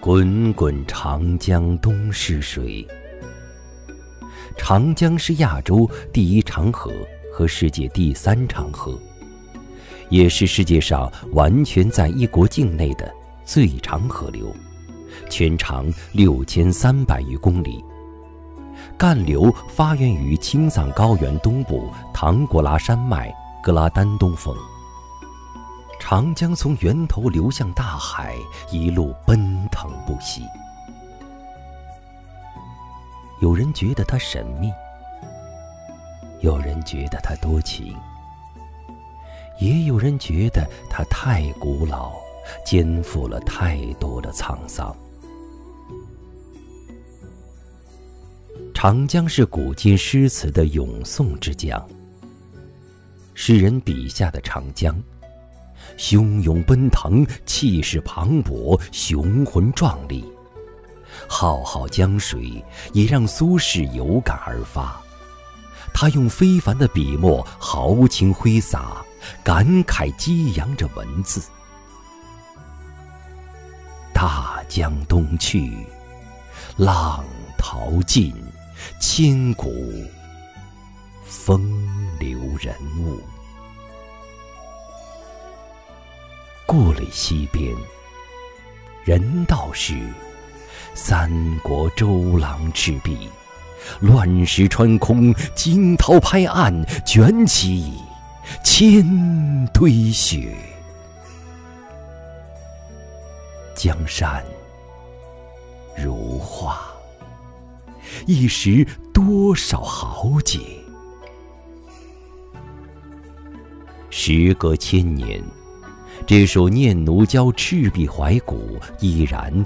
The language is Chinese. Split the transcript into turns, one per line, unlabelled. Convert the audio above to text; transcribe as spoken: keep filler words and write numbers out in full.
滚滚长江东逝水。长江是亚洲第一长河和世界第三长河，也是世界上完全在一国境内的最长河流，全长六千三百余公里。干流发源于青藏高原东部唐古拉山脉格拉丹东峰。长江从源头流向大海，一路奔腾不息。有人觉得它神秘，有人觉得它多情，也有人觉得它太古老，肩负了太多的沧桑。长江是古今诗词的咏颂之江，诗人笔下的长江汹涌奔腾，气势磅礴，雄浑壮丽。浩浩江水也让苏轼有感而发，他用非凡的笔墨豪情挥洒，感慨激扬着文字。大江东去，浪淘尽，千古风流人物。故垒西边，人道是三国周郎赤壁，乱石穿空，惊涛拍岸，卷起千堆雪。江山如画，一时多少豪杰。时隔千年，这首《念奴娇·赤壁怀古》依然